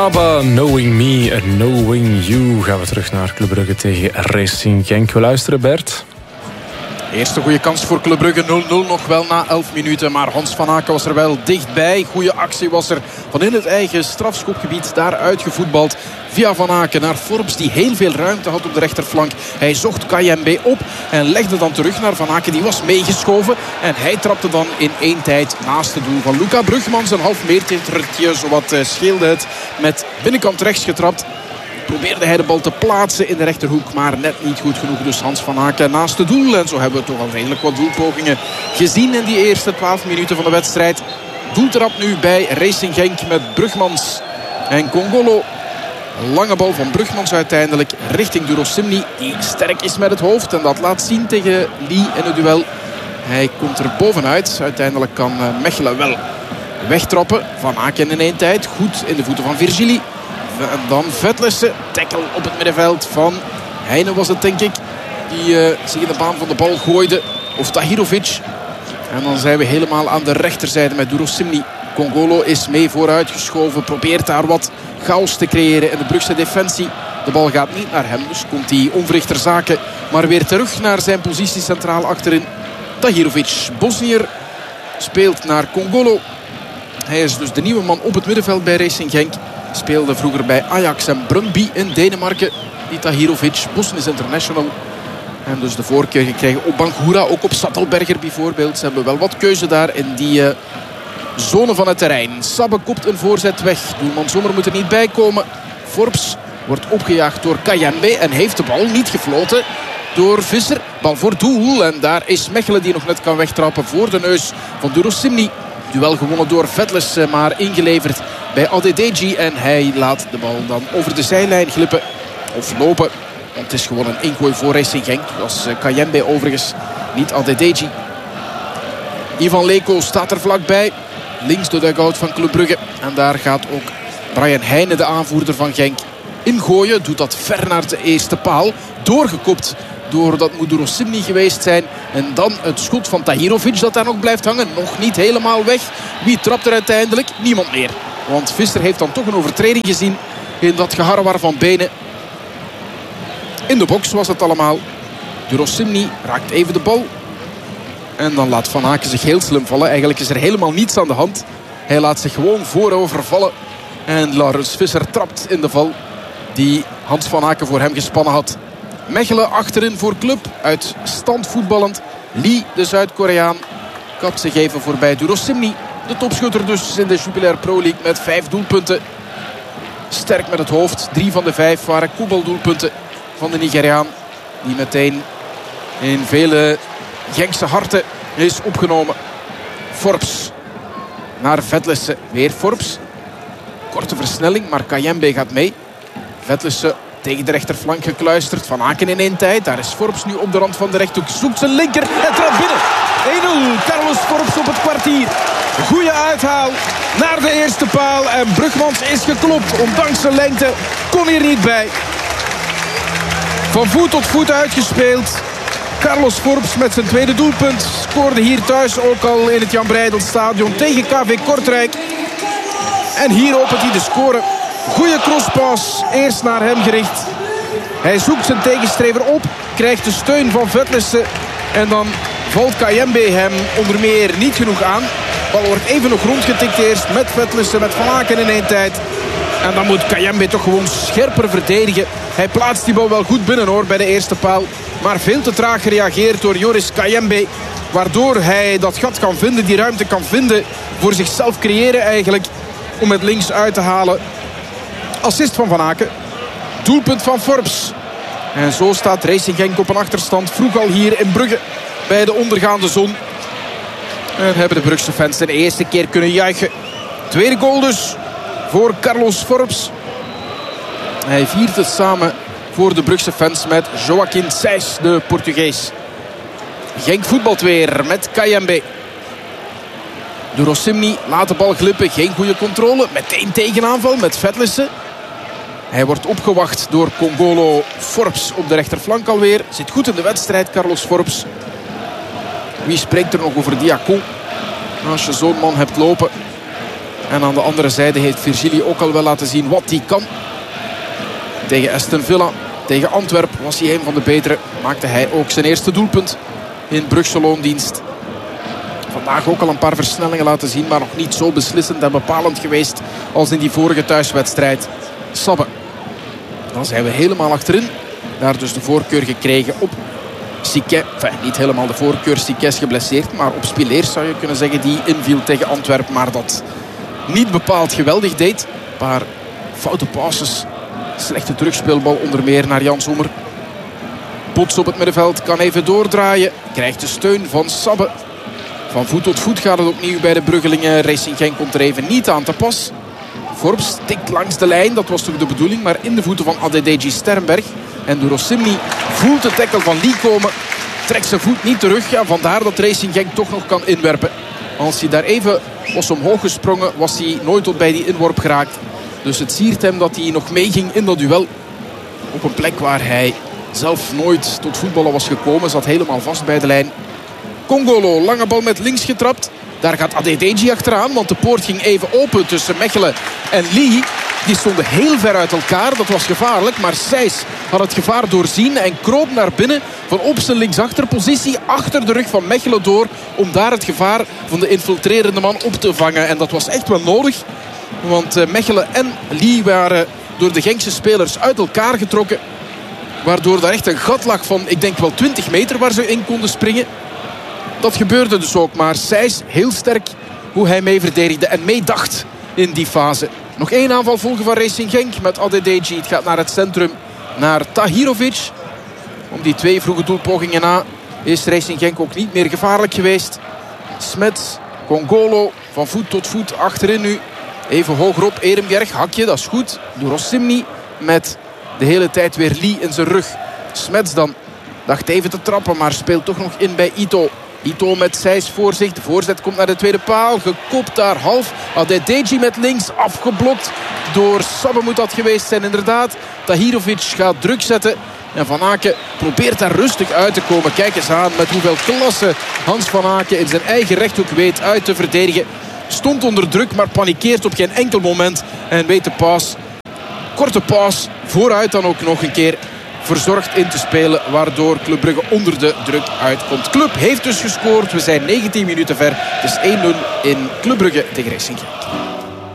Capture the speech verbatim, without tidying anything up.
ABBA, Knowing Me and Knowing You. Gaan we terug naar Club Brugge tegen Racing Genk. We luisteren, Bert. Eerste goede kans voor Club Brugge, nul nul nog wel na elf minuten. Maar Hans van Aken was er wel dichtbij. Goede actie was er van in het eigen strafschopgebied. Daar uitgevoetbald via Van Aken naar Forbes, die heel veel ruimte had op de rechterflank. Hij zocht Kayembe op en legde dan terug naar Van Aken. Die was meegeschoven en hij trapte dan in één tijd naast het doel van Luca Brugmans. Een half metertje, zowat scheelde het, met binnenkant rechts getrapt. Probeerde hij de bal te plaatsen in de rechterhoek, maar net niet goed genoeg. Dus Hans van Aken naast het doel. En zo hebben we toch al redelijk wat doelpogingen gezien in die eerste twaalf minuten van de wedstrijd. Doeltrap nu bij Racing Genk met Brugmans en Congolo. Lange bal van Brugmans uiteindelijk richting Durosimni, die sterk is met het hoofd. En dat laat zien tegen Lee in het duel. Hij komt er bovenuit. Uiteindelijk kan Mechelen wel wegtrappen. Van Aken in één tijd. Goed in de voeten van Virgili. En dan Vetlessen. Tackle op het middenveld van Heine was het, denk ik. Die uh, zich in de baan van de bal gooide. Of Tahirovic. En dan zijn we helemaal aan de rechterzijde met Durosimni. Congolo is mee vooruitgeschoven. Probeert daar wat chaos te creëren in de Brugse defensie. De bal gaat niet naar hem. Dus komt hij onverrichter zaken. Maar weer terug naar zijn positie centraal achterin. Tahirovic. Bosnier speelt naar Congolo. Hij is dus de nieuwe man op het middenveld bij Racing Genk. Speelde vroeger bij Ajax en Brøndby in Denemarken. Die Tahirovic, Bosnisch international. En dus de voorkeur gekregen op Bangura, ook op Sattelberger bijvoorbeeld. Ze hebben wel wat keuze daar in die uh, zone van het terrein. Sabbe kopt een voorzet weg. Doelman Sommer moet er niet bij komen. Forbes wordt opgejaagd door Kayembe en heeft de bal niet gefloten door Visser. Bal voor doel en daar is Mechelen die nog net kan wegtrappen voor de neus van Durosimni. Duel gewonnen door Vetles, maar ingeleverd bij Adedeji. En hij laat de bal dan over de zijlijn glippen of lopen. Het is gewoon een ingooi voor Racing Genk. Dat was Kayembe overigens, niet Adedeji. Ivan Leko staat er vlakbij. Links de dugout van Club Brugge. En daar gaat ook Brian Heine, de aanvoerder van Genk, ingooien. Doet dat ver naar de eerste paal. Doorgekopt door dat moet Durosimni geweest zijn. En dan het schot van Tahirovic dat daar nog blijft hangen. Nog niet helemaal weg. Wie trapt er uiteindelijk? Niemand meer. Want Visser heeft dan toch een overtreding gezien in dat geharrewar van benen. In de box was het allemaal. Durosimni raakt even de bal. En dan laat Van Aken zich heel slim vallen. Eigenlijk is er helemaal niets aan de hand. Hij laat zich gewoon voorover vallen. En Laurens Visser trapt in de val die Hans van Aken voor hem gespannen had. Mechelen achterin voor Club. Uit stand voetballend. Lee, de Zuid-Koreaan, kapt zich even voorbij Durosimni. De topschutter dus in de Jupiler Pro League met vijf doelpunten. Sterk met het hoofd. Drie van de vijf waren koepeldoelpunten van de Nigeriaan. Die meteen in vele Genkse harten is opgenomen. Forbes naar Vetlessen. Weer Forbes. Korte versnelling, maar Kayembe gaat mee. Vetlessen tegen de rechterflank gekluisterd. Van Aken in één tijd. Daar is Forbes nu op de rand van de rechthoek. Zoekt zijn linker en trapt binnen. één nul. Carlos Forbes op het kwartier. Goeie uithaal naar de eerste paal. En Brugmans is geklopt. Ondanks zijn lengte kon hier niet bij. Van voet tot voet uitgespeeld. Carlos Forbes met zijn tweede doelpunt. Scoorde hier thuis ook al in het Jan Breydel Stadion tegen K V Kortrijk. En hier opent hij de score. Goeie crosspas. Eerst naar hem gericht. Hij zoekt zijn tegenstrever op. Krijgt de steun van Vetlessen. En dan valt Kayembe hem onder meer niet genoeg aan. De bal wordt even nog rondgetikt eerst met Vetlessen, met Van Aken in één tijd. En dan moet Kayembe toch gewoon scherper verdedigen. Hij plaatst die bal wel goed binnen hoor bij de eerste paal. Maar veel te traag gereageerd door Joris Kayembe. Waardoor hij dat gat kan vinden, die ruimte kan vinden. Voor zichzelf creëren eigenlijk. Om het links uit te halen. Assist van Van Aken. Doelpunt van Forbes. En zo staat Racing Genk op een achterstand. Vroeg al hier in Brugge bij de ondergaande zon. En hebben de Brugse fans de eerste keer kunnen juichen. Tweede goal dus voor Carlos Forbes. Hij viert het samen voor de Brugse fans met Joaquim Seis, de Portugees. Genk voetbalt weer met Kayembe. Durosimni laat de bal glippen. Geen goede controle. Meteen tegenaanval met Vetlessen. Hij wordt opgewacht door Congolo. Forbes op de rechterflank alweer. Zit goed in de wedstrijd, Carlos Forbes. Wie spreekt er nog over Diacon? Als je zo'n man hebt lopen. En aan de andere zijde heeft Virgili ook al wel laten zien wat hij kan. Tegen Aston Villa, tegen Antwerpen was hij een van de betere. Maakte hij ook zijn eerste doelpunt in Brugse loondienst. Vandaag ook al een paar versnellingen laten zien, maar nog niet zo beslissend en bepalend geweest als in die vorige thuiswedstrijd. Sabbe. Dan zijn we helemaal achterin. Daar dus de voorkeur gekregen op Siquet. Enfin, niet helemaal de voorkeur. Siquet is geblesseerd, maar op Spileers zou je kunnen zeggen die inviel tegen Antwerpen. Maar dat niet bepaald geweldig deed. Een paar foute passes. Slechte terugspeelbal onder meer naar Jan Sommer. Bots op het middenveld, kan even doordraaien. Krijgt de steun van Sabbe. Van voet tot voet gaat het opnieuw bij de Bruggelingen. Racing Genk komt er even niet aan te pas. Forbes tikt langs de lijn, dat was toch de bedoeling. Maar in de voeten van Adedeji Sternberg. En Durosimni voelt de tackle van Lee komen. Trekt zijn voet niet terug. Ja, vandaar dat Racing Genk toch nog kan inwerpen. Als hij daar even was omhoog gesprongen, was hij nooit tot bij die inworp geraakt. Dus het siert hem dat hij nog meeging in dat duel. Op een plek waar hij zelf nooit tot voetballen was gekomen. Zat helemaal vast bij de lijn. Congolo, lange bal met links getrapt. Daar gaat Adedeji achteraan, want de poort ging even open tussen Mechelen en Lee. Die stonden heel ver uit elkaar, dat was gevaarlijk. Maar Sijs had het gevaar doorzien en kroop naar binnen van op zijn linksachterpositie achter de rug van Mechelen door. Om daar het gevaar van de infiltrerende man op te vangen. En dat was echt wel nodig. Want Mechelen en Lee waren door de Genkse spelers uit elkaar getrokken. Waardoor daar echt een gat lag van, ik denk wel twintig meter waar ze in konden springen. Dat gebeurde dus ook, maar Sijs heel sterk hoe hij mee verdedigde en meedacht in die fase. Nog één aanval volgen van Racing Genk met Adedeji. Het gaat naar het centrum, naar Tahirovic. Om die twee vroege doelpogingen na is Racing Genk ook niet meer gevaarlijk geweest. Smets, Congolo, van voet tot voet achterin nu. Even hogerop, Ehrenberg, hakje, dat is goed. Durosimni met de hele tijd weer Lee in zijn rug. Smets dan dacht even te trappen, maar speelt toch nog in bij Ito. Ito met Sijs voor zich. De voorzet komt naar de tweede paal. Gekopt daar half. Adedeji met links. Afgeblokt door Sabbe moet dat geweest zijn inderdaad. Tahirovic gaat druk zetten. En Van Aken probeert daar rustig uit te komen. Kijk eens aan met hoeveel klasse Hans Van Aken in zijn eigen rechthoek weet uit te verdedigen. Stond onder druk, maar panikeert op geen enkel moment. En weet de paas. Korte paas. Vooruit dan ook nog een keer. Verzorgd in te spelen, waardoor Club Brugge onder de druk uitkomt. Club heeft dus gescoord. We zijn negentien minuten ver. Het is één nul in Club Brugge tegen Racing Genk.